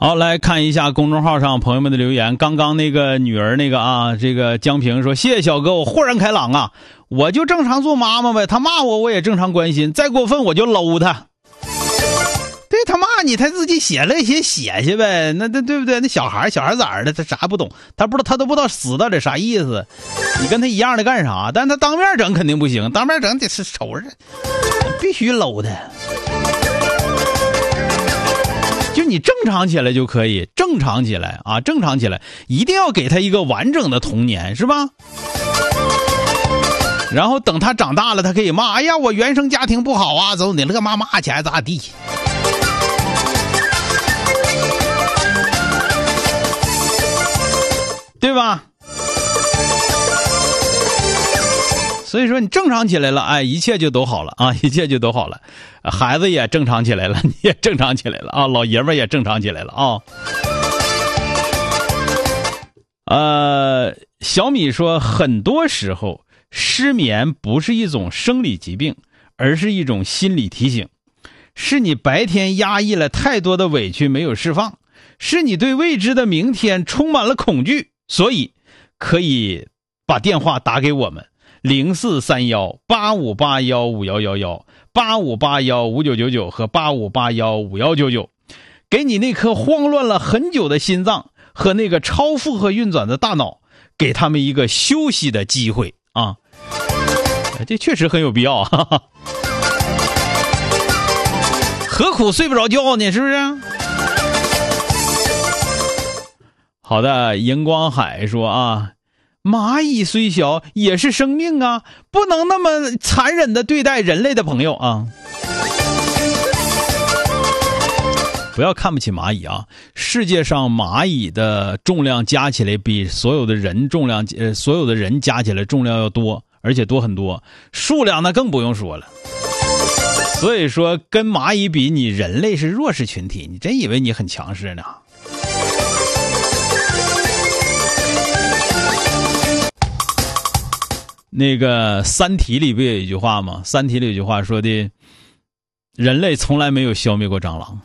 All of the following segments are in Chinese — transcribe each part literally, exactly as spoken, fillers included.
好，来看一下公众号上朋友们的留言。刚刚那个女儿那个啊，这个江平说：谢谢小哥，我豁然开朗啊，我就正常做妈妈呗，他骂我我也正常关心，再过分我就搂他。对，他骂你他自己写了一些写去呗，那那对不对？那小孩小孩咋的，他啥不懂，他不知道，他都不知道死到底啥意思，你跟他一样的干啥？但他当面整肯定不行，当面整得是瞅着必须搂他。就你正常起来就可以，正常起来啊，正常起来，一定要给他一个完整的童年，是吧？然后等他长大了，他可以骂，哎呀，我原生家庭不好啊，走你乐骂骂起来咋地？对吧？所以说你正常起来了，哎，一切就都好了啊，一切就都好了，孩子也正常起来了，你也正常起来了啊，老爷们也正常起来了啊。呃，小米说，很多时候失眠不是一种生理疾病，而是一种心理提醒，是你白天压抑了太多的委屈没有释放，是你对未知的明天充满了恐惧，所以可以把电话打给我们。零四三幺八五八幺五幺幺幺八五八幺五九九九和八五八幺五幺九九，给你那颗慌乱了很久的心脏和那个超负荷运转的大脑，给他们一个休息的机会啊！这确实很有必要啊！哈哈，何苦睡不着觉呢？是不是？好的，荧光海说啊。蚂蚁虽小也是生命啊，不能那么残忍的对待人类的朋友啊！不要看不起蚂蚁啊！世界上蚂蚁的重量加起来比所有的人重量呃所有的人加起来重量要多，而且多很多，数量那更不用说了。所以说跟蚂蚁比，你人类是弱势群体，你真以为你很强势呢？那个三体里不有一句话吗？三体里有一句话说的，人类从来没有消灭过蟑螂。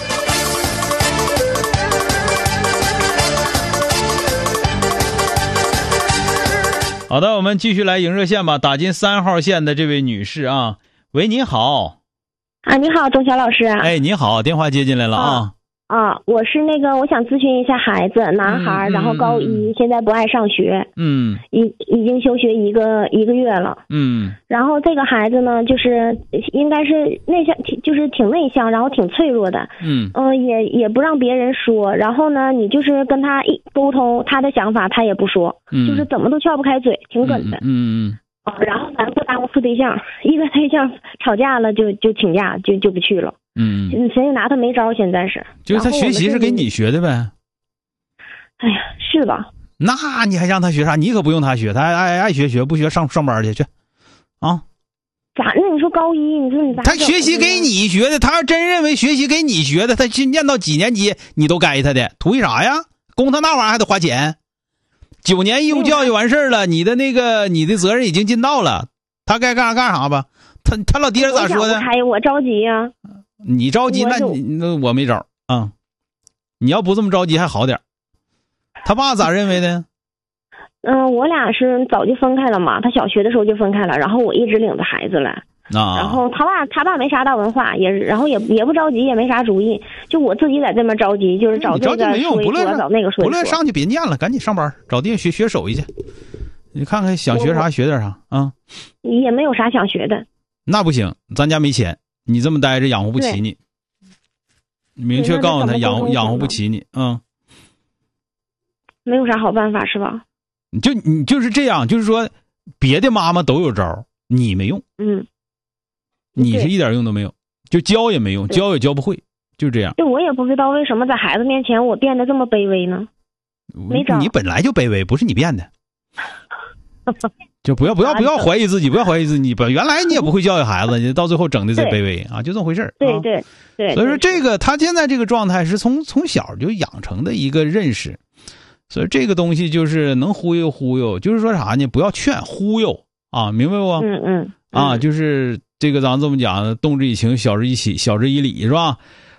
好的，我们继续来迎热线吧。打进三号线的这位女士啊，喂，你好。 啊，你好，钟晓老师。 哎，你好，电话接进来了啊。啊啊，我是那个，我想咨询一下孩子，男孩，嗯、然后高一、嗯，现在不爱上学， 嗯， 已已经休学一个一个月了， 嗯， 然后这个孩子呢，就是应该是内向，就是挺内向，然后挺脆弱的， 嗯， 嗯、呃，也也不让别人说，然后呢，你就是跟他一沟通他的想法，他也不说，嗯，就是怎么都撬不开嘴，挺梗的， 嗯嗯。嗯然后咱不耽误处对象，一个对象吵架了就就请假，就就不去了。 嗯， 谁也拿他没招，现在是。 就是他学习是给你学的呗。 哎呀，是吧？ 那你还让他学啥？你可不用他学，他爱爱学学，不学上上班去去。啊？ 咋？那你说高一，你说你咋？ 他学习给你学的，他要真认为学习给你学的，他去念到几年级你都该他的，图一啥呀？供他那玩意儿还得花钱。九年义务教育完事儿了，你的那个你的责任已经尽到了，他该干啥干啥吧。他他老爹咋说的？ 哎，我着急呀、啊。 你着急，那你那我没招啊、嗯。你要不这么着急还好点。他爸咋认为的？ 嗯、呃，我俩是早就分开了嘛，他小学的时候就分开了，然后我一直领着孩子来。 啊， 然后他爸他爸没啥大文化，也然后也也不着急，也没啥主意，就我自己在这边着急，就是找这个说一说，找那个说一说。 不论上去别念了，赶紧上班，找地方学学手艺去。你看看想学啥学点啥啊？ 也没有啥想学的。 那不行，咱家没钱，你这么待着养活不起你。明确告诉他养活养活不起你，嗯。 没有啥好办法是吧？ 就你就是这样，就是说别的妈妈都有招，你没用。 嗯。 你是一点用都没有，就教也没用，教也教不会，就这样。 对，我也不知道为什么在孩子面前我变得这么卑微呢？没招。 你本来就卑微，不是你变的。就不要不要不要怀疑自己，不要怀疑自己，原来你也不会教育孩子，你到最后整的这卑微啊，就这么回事儿。 对对对。 所以说这个他现在这个状态是从从小就养成的一个认识，所以这个东西就是能忽悠忽悠，就是说啥呢？不要劝，忽悠啊，明白不？ 嗯嗯。 啊，就是。这个咱这么讲，动之以情，晓之以理，晓之以理是吧？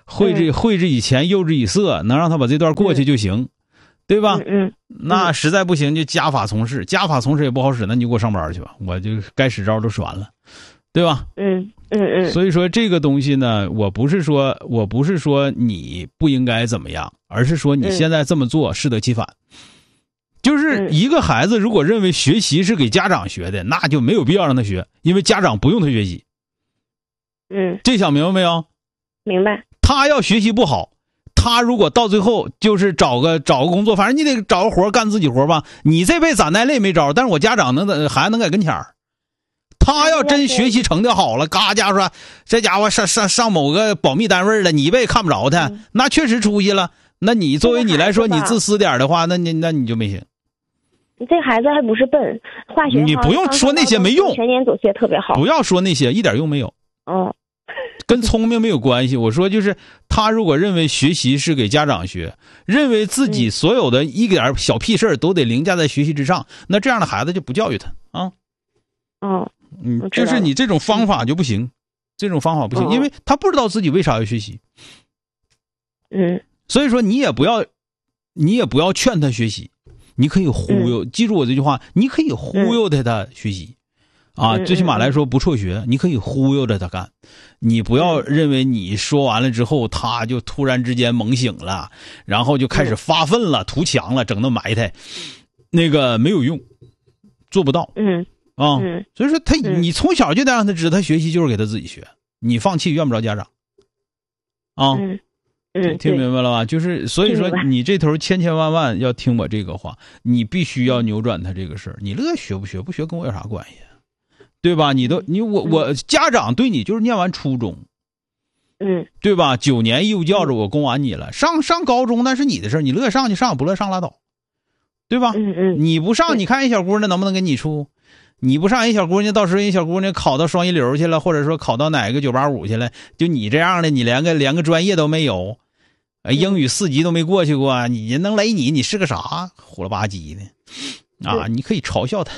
挥之挥之以钱，诱之以色，能让他把这段过去就行，嗯、对吧？ 嗯, 嗯， 那实在不行就家法从事，家法从事也不好使，那你就给我上班去吧，我就该使招都使完了，对吧？ 嗯嗯嗯。 所以说这个东西呢，我不是说我不是说你不应该怎么样，而是说你现在这么做适得其反。嗯、就是一个孩子如果认为学习是给家长学的，那就没有必要让他学，因为家长不用他学习。 嗯， 这想明白没有？ 明白。 他要学习不好，他如果到最后就是找个找个工作，反正你得找个活干自己活吧。你这辈子攒耐累没招，但是我家长能孩子能在跟前儿。他要真学习成绩好了，嘎家说这家伙上上上某个保密单位了，你一辈子看不着他，嗯、那确实出息了。那你作为你来说，你自私点的话，那你那你就没行。 这孩子还不是笨，化学你不用说那些没用， 全年走学特别好。 不要说那些一点用没有。 哦。 跟聪明没有关系，我说就是他如果认为学习是给家长学，认为自己所有的一点小屁事都得凌驾在学习之上，那这样的孩子就不教育他啊。 哦， 嗯，就是你这种方法就不行，嗯、这种方法不行， 哦、 因为他不知道自己为啥要学习。 嗯， 所以说你也不要，你也不要劝他学习，你可以忽悠，嗯、记住我这句话，你可以忽悠他他学习。嗯、啊，最起码来说不辍学，你可以忽悠着他干，你不要认为你说完了之后他就突然之间猛醒了，然后就开始发奋了、图强了，整那埋汰，那个没有用，做不到。 嗯啊， 嗯所以说他你从小就得让他知道，他学习就是给他自己学，你放弃怨不着家长。啊， 嗯嗯， 听明白了吧？就是所以说你这头千千万万要听我这个话，你必须要扭转他这个事儿。你乐学不学不学跟我有啥关系？对吧？你都你我我家长对你就是念完初中， 嗯， 对吧？九年义务教育我供完你了，上上高中那是你的事，你乐上就上，不乐上拉倒，对吧？ 嗯嗯， 你不上，你看人小姑娘能不能跟你处？你不上，人小姑娘到时候人小姑娘考到双一流去了，或者说考到哪个九八五去了，就你这样的，你连个连个专业都没有，呃，英语四级都没过去过，你能雷你？你是个啥？虎了吧唧的啊！你可以嘲笑他。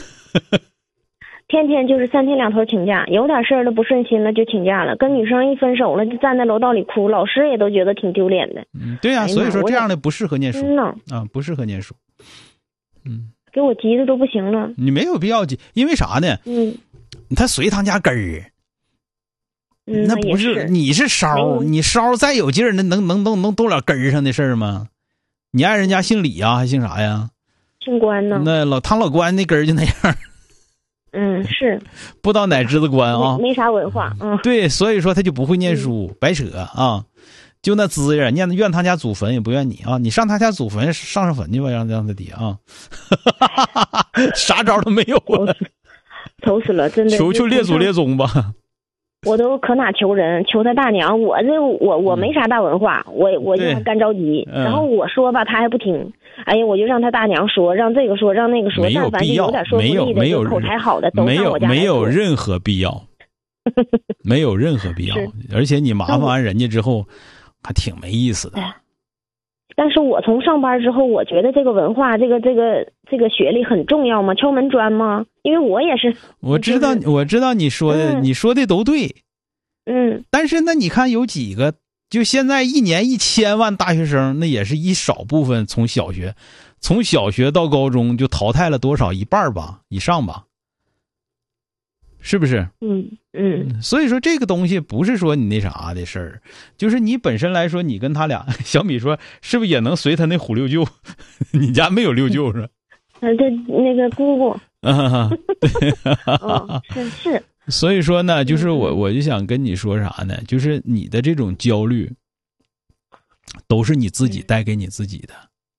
天天就是三天两头请假，有点事儿了不顺心了就请假了，跟女生一分手了就站在楼道里哭，老师也都觉得挺丢脸的。 嗯，对呀、啊，所以说这样的不适合念书、 嗯、 啊，不适合念书。嗯， 给我急的都不行了。 你没有必要急，因为啥呢？ 嗯， 他随他家根儿。 嗯， 那不是你是梢，你梢再有劲儿，那能能能能动了根儿上的事儿吗？你爱人家姓李呀、啊，还姓啥呀？ 姓关呢。 那老唐老关那根儿就那样。 嗯，是不知道哪支子关啊， 没啥文化。嗯， 对，所以说他就不会念书，嗯、白扯啊！就那滋样，念怨他家祖坟也不怨你啊！你上他家祖坟上上坟去吧，让让他爹啊！啥招都没有啊！ 愁死了，真的。 求求列祖列宗吧！ 我都可哪求人，求他大娘。我这我我没啥大文化，嗯、我我就干着急。然后我说吧，他还不听。哎呀，我就让他大娘说，让这个说，让那个说，但凡是有点说不利的，有口才好的，都上我家来说。 没有没有任何必要，没有任何必要。而且你麻烦完人家之后，还挺没意思的。 但是我从上班之后，我觉得这个文化，这个这个这个学历很重要吗？敲门砖吗？因为我也是。 我知道，我知道你说的，你说的都对。 嗯。 但是那你看有几个？就现在一年一千万大学生，那也是一少部分从小学，从小学到高中就淘汰了多少？一半吧，以上吧，是不是？ 嗯嗯。 所以说这个东西不是说你那啥的事儿，就是你本身来说，你跟他俩，小米说是不是也能随他那虎六舅？你家没有六舅是吧？ 嗯，对，那个姑姑。 啊，对， 哦，是是。 所以说呢，就是我我就想跟你说啥呢？就是你的这种焦虑，都是你自己带给你自己的。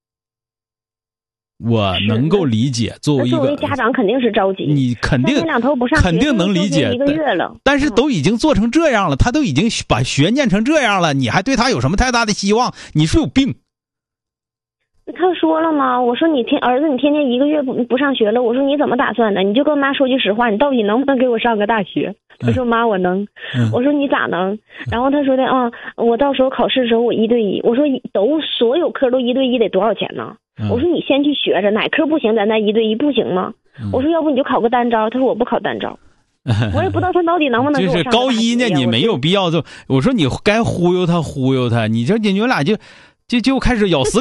我能够理解，作为一个作为家长肯定是着急， 你肯定两头不上， 肯定能理解。 一个月了， 但是都已经做成这样了，他都已经把学念成这样了，你还对他有什么太大的希望？你是有病。 他说了吗？我说你天儿子，你天天一个月不不上学了。我说你怎么打算的？你就跟妈说句实话，你到底能不能给我上个大学？他说妈，我能。 嗯、 我说你咋能？然后他说的啊、嗯，我到时候考试的时候我一对一。我说都所有科都一对一得多少钱呢？ 嗯、 我说你先去学着，哪科不行咱再一对一不行吗？ 嗯、 我说要不你就考个单招。他说我不考单招。 我也不知道他到底能不能就是高一呢，你没有必要就我说你该忽悠他忽悠他，你这你们俩就就就开始咬死